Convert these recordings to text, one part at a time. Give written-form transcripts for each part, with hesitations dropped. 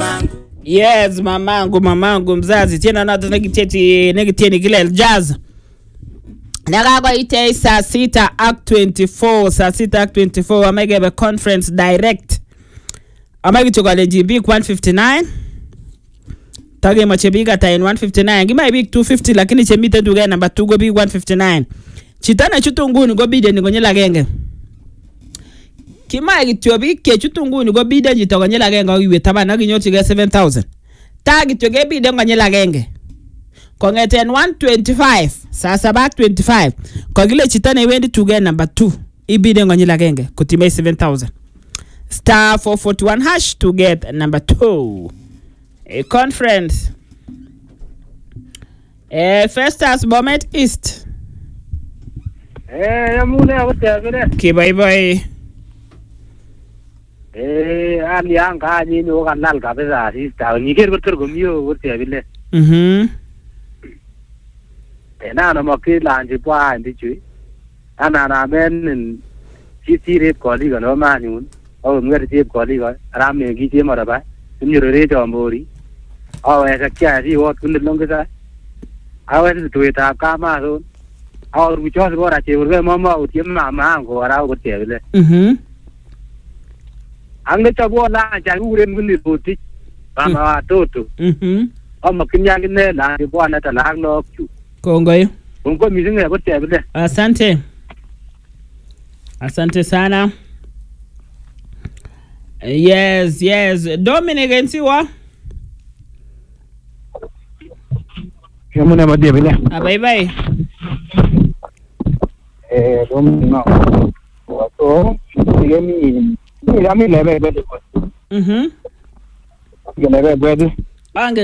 Yes, mamangu mzazi tena na negitieni kile jazz. Nagago ite saa 6 act 24 amegebe conference direct. Amagi chokale GB 159. Tage machebiga ta 159. Gima big 250 lakini chemite tuge number 2 go big 159. Chitana chutunguni go bide ni gonyela genge. Kima gityobi ke chutunguni go bide jitogonyela genge ogiwe tabana ginyochi ge 7000. Tagi toge bide ngonyela genge. Kongeten 125 sasa back 25 kogile chitana iwendi tuge number 2 ibide ngonyela genge kutimai 7000 star 441 hash to get number 2 a conference first as Bomet East yamune awote kibai ali anga ni no kanal kabisa sista niger kotor komio wote bile na makila anje kwa ndichi ana na men sisire koli gono manyun o ngere tip koli go rame gi je maraba nyurere tombori awe sakya ri wot kun longesa awe tuita kama so aw ruchos gora che urge mama utie mama ango ara ko tebele ange chabo la ja uren kun boti mama toto amma kinyang ne la bwana ta la no chu kongoyo Ungo mizinga ko tebele Asante sana. Yes. Dominic Nsiwa. Yamuna madebele. Bye. Dominic so yemi yami lebe bede ko. Lebe bede. Ange.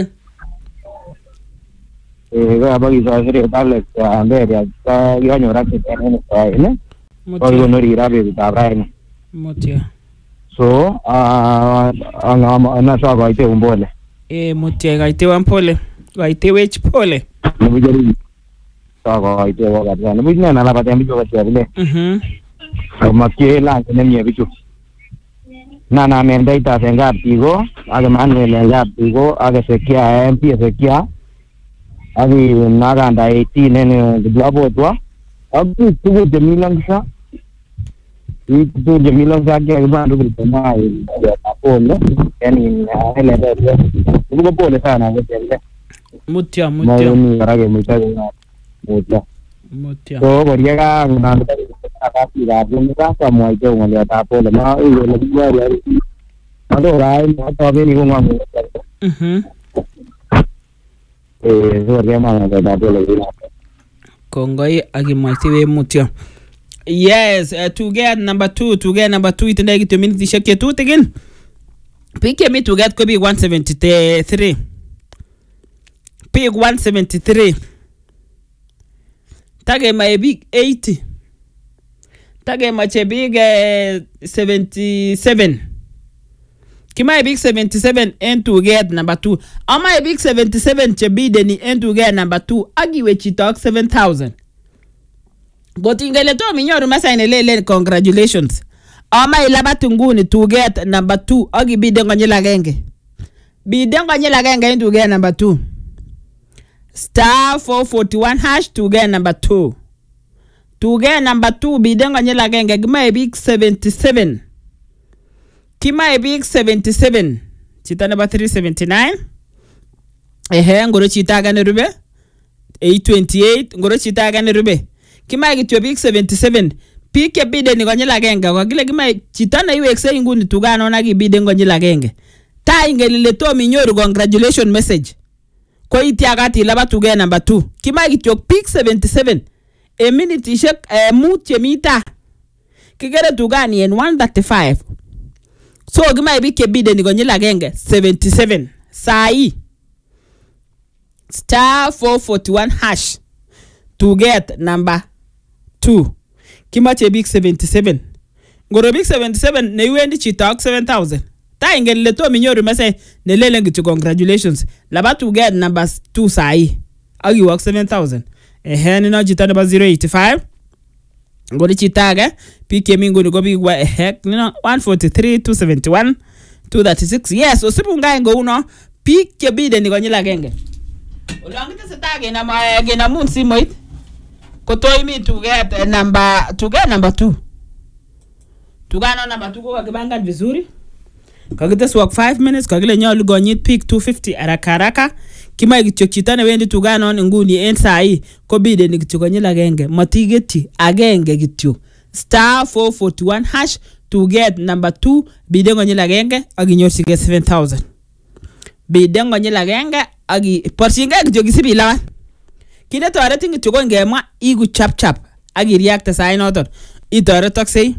Ga bagi sare dale ambe ya yanyo rakte ene ne. Oyo no rirabe tabraine. Motia. So ana sawa gaite umbole. Motia gaite wampole. Gaite wech pole. Nibujari sawa gaite waga. Nibujina na labata mbijo kwa bile. Makie la nemye bicho. Na menda ita senga pigo, aga manwele nga pigo, aga sekia MP sekia. Agi naganda 18 nene glabo twa. Abu tugo jamilang sa. Itu jamilang sa ke ba ndo kama ya tapolo. Yani ele bebe. Tugo pole sana ngete. Mutia. Ni rage mutia. So boriega na akati ra bunga kama ije ngale tapolo ma ile bigwa ando rai ma tabe ni ngwa Zoria mama da tapolo Kongoi agimwatiwe mutio. Yes, to get number 2 itendai kitu minutes shake 2 again. Pick me to get could be 173. Pick 173. Tage my big 80. Tage my big 77. Kima big 77 and to get number 2. Am I big 77 chebide ni and to get number 2. Agiwe chitok 7000. But ingele to minyoru masa inelele congratulations. Ama ilaba tunguni to get number 2. Agi bide ngonyela genge. Bide ngonyela genge and to get number 2. Star 441 hash to get number 2. To get number 2 bide ngonyela genge kima big 77. Kima big 77. Chita number 379. Ngoro chita gane rube. 828. Ngoro chita gane rube. Kima gityo big 77. Pike bide ni ngonyela genge. Kwa gile kima chita na iwe ekse inguni tugano na gibide ngonyela genge. Ta ingelile to minyoru congratulation message. Kwa iti agati ilaba tuge number 2. Kima gityo big 77. A minute ishek mutye mita. Kigere tugani en 135. So gima ibike bide ni gonyela genge 77 sai star 441 hash to get number 2 kima che big 77 ngoro big 77 ne wendi chitok 7000 ta ingele to minyoru mase ne lele ngitu congratulations laba to get number 2 sai agi work 7000 ni no jita number 085 ngori chitaga pike mingu ni gobi wa heck 143 271 236. Yes, osibu ngae ngouno piik chebideni konyil agenge. Olon kitesetai kenamun simoit kotoimi tuget number 2. Tugano number 2 ko kakibangan vizuri. Kakiteswak 5 minutes kakile nyolu konyit piik 250 haraka. Kimae kityo chito newendi tuganon nguni en sai ko bideni kityo konyil agenge. Matiketyi agenge kityo. *441# to get number 2 biden konyil agenge ak inyorchige 7000. Biden konyil agenge ak porchingei kityo kisibilawan. Kine toretin kityo ko ngemwa igu chap ak iriakte sai noton. Itoretoksei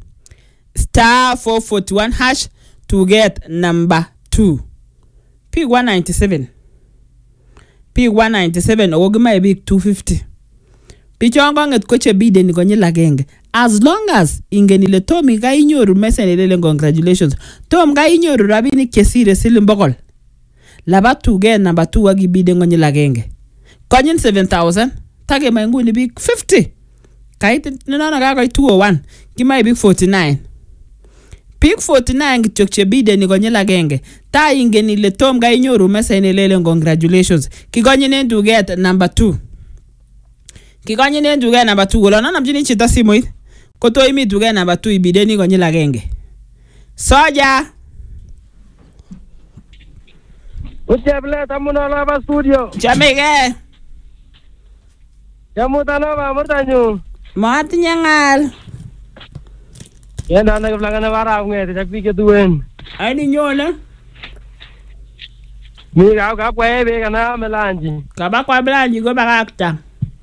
*441# to get number 2. Pick 197. Pick 197 ako kimae pick 250. Pichon konget ko chebideni konyil agenge. As long as ingen ile tom ka inyoru message ile congratulations. Tom ka inyoru rabinik chesire siling 100. Laba to get number 2 ak ibiden konyil agenge. Konyin 7000. Takemai nguni pick 50. Kait ninono kakoit 201. Kimae pick 49. Pick 49 kityo chebideni konyil agenge. Ta ingen ile tom ka inyoru message ile congratulations. Kikonyinen to get number 2. Kikonyinen to get number 2. Olon anamchini chito simoit. Koto imi to get number 2 ibideni konyil agenge. Soja. Ucheblet amunola ba studio. Chamege. Yamutano ba murtanyu. Matinye ngal. Yenda na kiflangana bara ngete chakpike tuwen. Ani nyone. Mi ka kwa ebe kana melanji. Kaba kwa melanji go bakakta.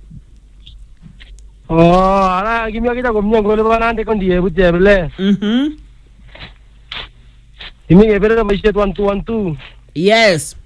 Oh, ala kimya kita komnya ngolo banande kondie bujebele. Mhm. Imi gebere ma shet 1212. Yes.